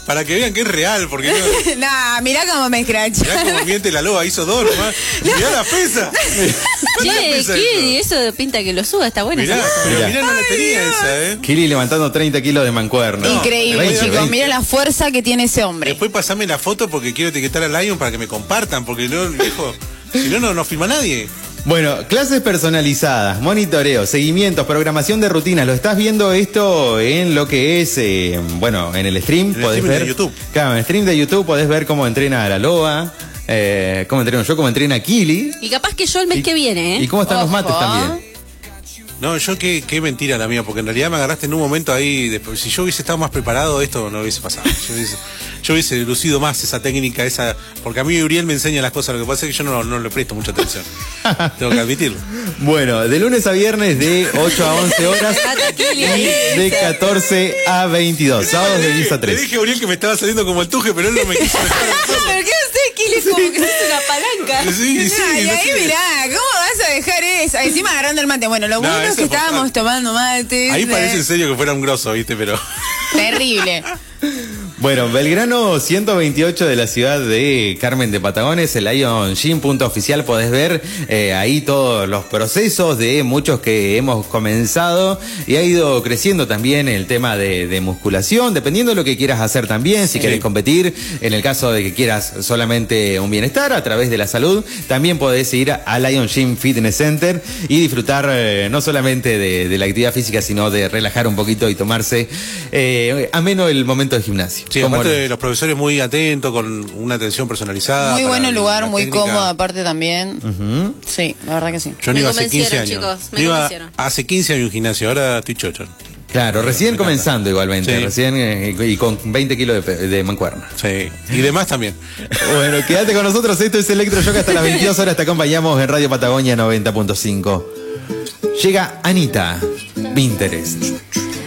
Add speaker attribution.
Speaker 1: Para que vean que es real, porque no...
Speaker 2: Nah, mirá cómo me escracha.
Speaker 1: Mirá cómo miente la loba, hizo 2 nomás. Mirá la pesa.
Speaker 3: Che, Kili, eso pinta que lo suba, está bueno.
Speaker 1: Mirá, pero mirá, no la tenía esa,
Speaker 4: Kili levantando 30 kilos de mancuerna.
Speaker 2: Increíble,
Speaker 4: 20,
Speaker 2: chicos.
Speaker 4: 20.
Speaker 2: Mira la fuerza que tiene ese hombre.
Speaker 1: Después pasame la foto porque quiero etiquetar a Lion para que me compartan, porque no, viejo, si no, no filma nadie.
Speaker 4: Bueno, clases personalizadas, monitoreo, seguimientos, programación de rutinas. Lo estás viendo esto en lo que es, bueno, en el stream.
Speaker 1: En el
Speaker 4: podés
Speaker 1: stream
Speaker 4: ver,
Speaker 1: de YouTube.
Speaker 4: Claro, en el stream de YouTube podés ver cómo entrena a la loba, cómo entreno yo, cómo entrena a Kili.
Speaker 3: Y capaz que yo el mes que viene, ¿eh?
Speaker 4: Y cómo están los mates también.
Speaker 1: No, yo qué mentira la mía, porque en realidad me agarraste en un momento ahí, después, si yo hubiese estado más preparado, esto no hubiese pasado. Yo hubiese lucido más esa técnica, porque a mí Uriel me enseña las cosas, lo que pasa es que yo no le presto mucha atención. Tengo que admitirlo.
Speaker 4: Bueno, de lunes a viernes de 8 a 11 horas y de 14 a 22. Sábados de 10 a 3.
Speaker 1: Le dije a Uriel que me estaba saliendo como el tuje, pero él no me quiso dejar hacerlo.
Speaker 2: ¿Pero qué haces, Kili? Como que es una palanca.
Speaker 1: Sí,
Speaker 2: Nah, y
Speaker 1: no
Speaker 2: ahí
Speaker 1: sé.
Speaker 2: mirá, ¿cómo vas a dejar eso? Encima agarrando el mate. Bueno, lo
Speaker 1: No,
Speaker 2: bueno es
Speaker 1: eso
Speaker 2: que
Speaker 1: es por-
Speaker 2: estábamos tomando mate.
Speaker 1: Ahí parece en serio que fuera un grosso, ¿viste? Pero...
Speaker 2: Terrible.
Speaker 4: Bueno, Belgrano 128 de la ciudad de Carmen de Patagones, el Lion Gym, punto oficial, podés ver ahí todos los procesos de muchos que hemos comenzado y ha ido creciendo también el tema de musculación, dependiendo de lo que quieras hacer también, si querés competir, en el caso de que quieras solamente un bienestar a través de la salud, también podés ir a Lion Gym Fitness Center y disfrutar no solamente de la actividad física, sino de relajar un poquito y tomarse ameno el momento de gimnasio.
Speaker 1: Sí, aparte los profesores muy atentos, con una atención personalizada.
Speaker 2: Muy
Speaker 1: para
Speaker 2: bueno el lugar,
Speaker 1: la
Speaker 2: muy
Speaker 1: técnica.
Speaker 2: cómodo aparte también. Sí, la verdad que sí.
Speaker 1: Yo no
Speaker 3: Me
Speaker 1: iba hace 15
Speaker 3: convencieron,
Speaker 1: años.
Speaker 3: chicos, me
Speaker 1: No iba
Speaker 3: convencieron.
Speaker 1: hace 15 años a un gimnasio, ahora estoy chocho.
Speaker 4: Claro, recién
Speaker 1: Me
Speaker 4: comenzando igualmente,
Speaker 1: Sí.
Speaker 4: recién y con 20 kilos de mancuerna.
Speaker 1: Sí, y demás también.
Speaker 4: Bueno, quédate con nosotros, esto es Electroshock hasta las 22 horas, te acompañamos en Radio Patagonia 90.5. Llega Anita, Pinterest.